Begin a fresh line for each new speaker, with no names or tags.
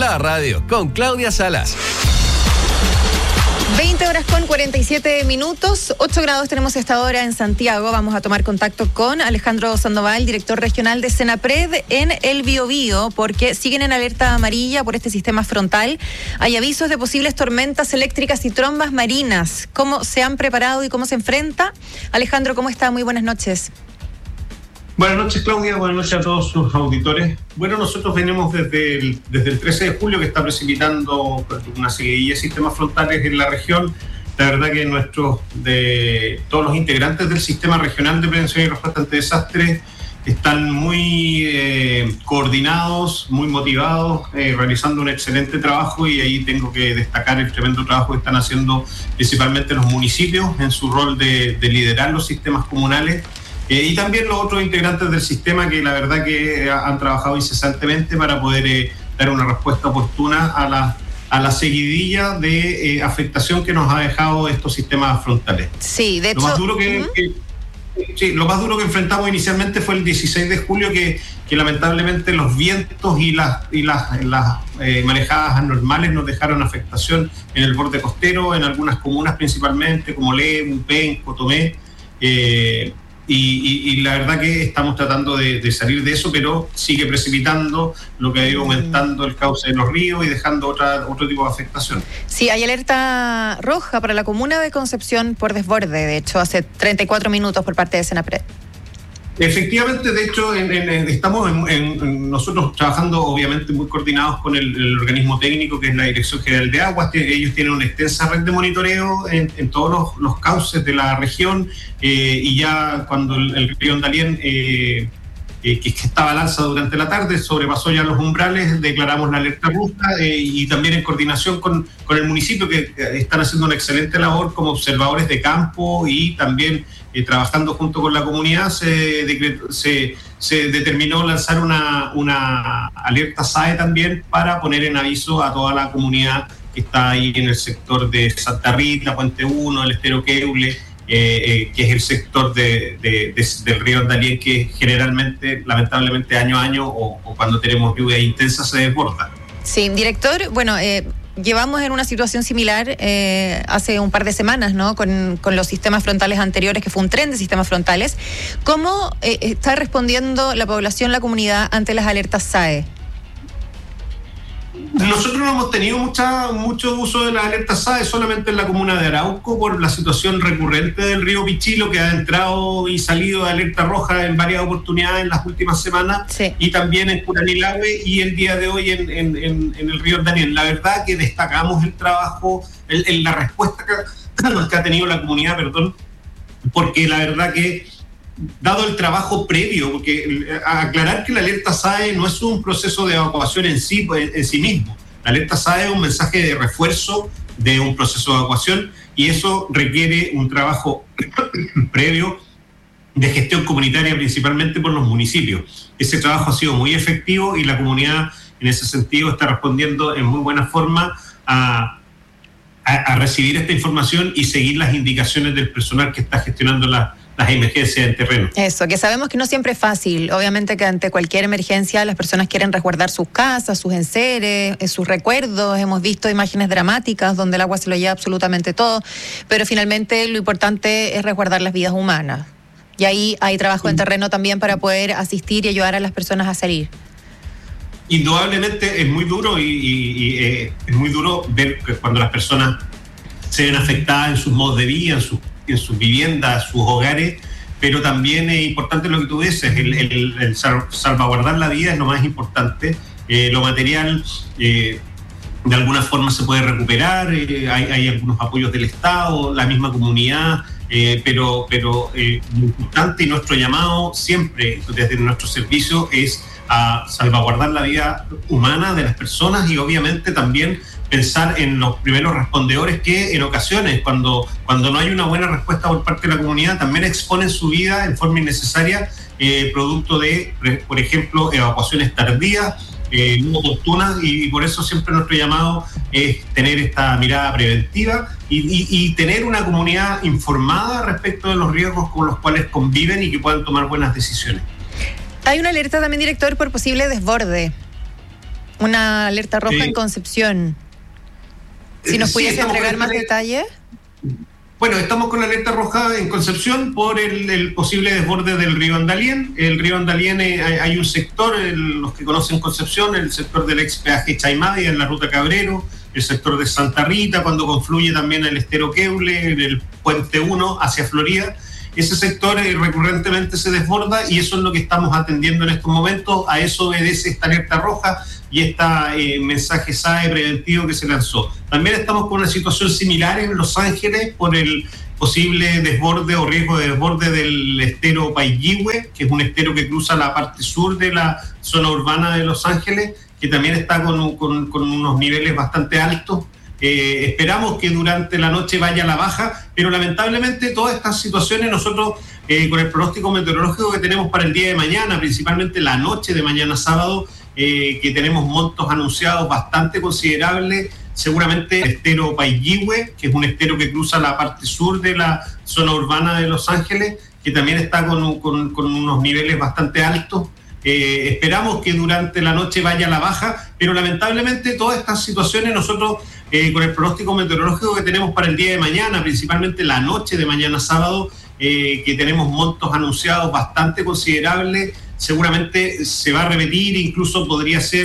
La radio con Claudia Salas.
20:47, 8 grados tenemos a esta hora en Santiago. Vamos a tomar contacto con Alejandro Sandoval, director regional de Senapred en el Biobío, porque siguen en alerta amarilla por este sistema frontal. Hay avisos de posibles tormentas eléctricas y trombas marinas. ¿Cómo se han preparado y cómo se enfrenta? Alejandro, ¿cómo está? Muy buenas noches.
Buenas noches, Claudia. Buenas noches a todos sus auditores. Bueno, nosotros venimos desde el 13 de julio que está precipitando una seguidilla de sistemas frontales en la región. La verdad que todos los integrantes del Sistema Regional de Prevención y Respuesta ante Desastres están muy coordinados, muy motivados, realizando un excelente trabajo, y ahí tengo que destacar el tremendo trabajo que están haciendo principalmente los municipios en su rol de liderar los sistemas comunales. Y también los otros integrantes del sistema que la verdad que han trabajado incesantemente para poder dar una respuesta oportuna a la seguidilla de afectación que nos ha dejado estos sistemas frontales.
Sí, de hecho...
Lo más duro que enfrentamos inicialmente fue el 16 de julio, que lamentablemente los vientos y las marejadas anormales nos dejaron afectación en el borde costero, en algunas comunas principalmente, como Lebu, Penco, Tomé. Y la verdad que estamos tratando de salir de eso, pero sigue precipitando, lo que ha ido aumentando el cauce de los ríos y dejando otro tipo de afectación.
Sí, hay alerta roja para la comuna de Concepción por desborde, de hecho, hace 34 minutos por parte de Senapred.
Efectivamente, de hecho, estamos nosotros trabajando obviamente muy coordinados con el organismo técnico que es la Dirección General de Aguas. Ellos tienen una extensa red de monitoreo en todos los cauces de la región, y ya cuando el río Dalién, que estaba al alza durante la tarde, sobrepasó ya los umbrales, declaramos la alerta roja, y también en coordinación con el municipio, que están haciendo una excelente labor como observadores de campo, y también trabajando junto con la comunidad se determinó lanzar una alerta SAE también para poner en aviso a toda la comunidad que está ahí en el sector de Santa Rita, Puente 1, el Estero Queule, que es el sector del río Dalién, que generalmente, lamentablemente, año a año o cuando tenemos lluvia intensa se desborda.
Sí, director, bueno, llevamos en una situación similar hace un par de semanas, ¿no? Con los sistemas frontales anteriores, que fue un tren de sistemas frontales. ¿Cómo está respondiendo la población, la comunidad, ante las alertas SAE?
Nosotros no hemos tenido mucho uso de las alertas SAE, solamente en la comuna de Arauco, por la situación recurrente del río Pichilo, que ha entrado y salido de alerta roja en varias oportunidades en las últimas semanas, sí. Y también en Curanilahue y el día de hoy en el río Daniel. La verdad que destacamos el trabajo, la respuesta que ha tenido la comunidad, porque la verdad que, dado el trabajo previo, porque aclarar que la alerta SAE no es un proceso de evacuación en sí mismo. La alerta SAE es un mensaje de refuerzo de un proceso de evacuación, y eso requiere un trabajo previo de gestión comunitaria, principalmente por los municipios. Ese trabajo ha sido muy efectivo y la comunidad en ese sentido está respondiendo en muy buena forma a recibir esta información y seguir las indicaciones del personal que está gestionando las emergencias en terreno.
Eso, que sabemos que no siempre es fácil. Obviamente que ante cualquier emergencia las personas quieren resguardar sus casas, sus enseres, sus recuerdos. Hemos visto imágenes dramáticas donde el agua se lo lleva absolutamente todo, pero finalmente lo importante es resguardar las vidas humanas. Y ahí hay trabajo en terreno también para poder asistir y ayudar a las personas a salir.
Indudablemente es muy duro y es muy duro ver que cuando las personas se ven afectadas en sus modos de vida, en sus viviendas, sus hogares, pero también es importante lo que tú dices, el salvaguardar la vida es lo más importante. Lo material de alguna forma se puede recuperar, hay algunos apoyos del Estado, la misma comunidad, pero lo importante y nuestro llamado siempre desde nuestro servicio es a salvaguardar la vida humana de las personas, y obviamente también pensar en los primeros respondedores que en ocasiones cuando no hay una buena respuesta por parte de la comunidad también exponen su vida en forma innecesaria, producto de, por ejemplo, evacuaciones tardías, no oportunas, y por eso siempre nuestro llamado es tener esta mirada preventiva y tener una comunidad informada respecto de los riesgos con los cuales conviven y que puedan tomar buenas decisiones.
Hay una alerta también, director, por posible desborde. Una alerta roja en Concepción. Si nos pudiese entregar más detalles.
Bueno, estamos con la alerta roja en Concepción por el posible desborde del río Andalién. El río Andalién, hay un sector, los que conocen Concepción, el sector del ex peaje Chaimadia en la ruta Cabrero, el sector de Santa Rita, cuando confluye también el estero Queule, el puente 1 hacia Florida. Ese sector recurrentemente se desborda y eso es lo que estamos atendiendo en estos momentos. A eso obedece esta alerta roja y este mensaje SAE preventivo que se lanzó. También estamos con una situación similar en Los Ángeles por el posible desborde o riesgo de desborde del estero Paillihue, que es un estero que cruza la parte sur de la zona urbana de Los Ángeles, que también está con unos niveles bastante altos. Esperamos que durante la noche vaya a la baja, pero lamentablemente todas estas situaciones nosotros con el pronóstico meteorológico que tenemos para el día de mañana, principalmente la noche de mañana sábado, que tenemos montos anunciados bastante considerables, seguramente el estero Paillihue, que es un estero que cruza la parte sur de la zona urbana de Los Ángeles, que también está con unos niveles bastante altos. Esperamos que durante la noche vaya a la baja, pero lamentablemente todas estas situaciones nosotros con el pronóstico meteorológico que tenemos para el día de mañana, principalmente la noche de mañana sábado, que tenemos montos anunciados bastante considerables, seguramente se va a repetir, incluso podría ser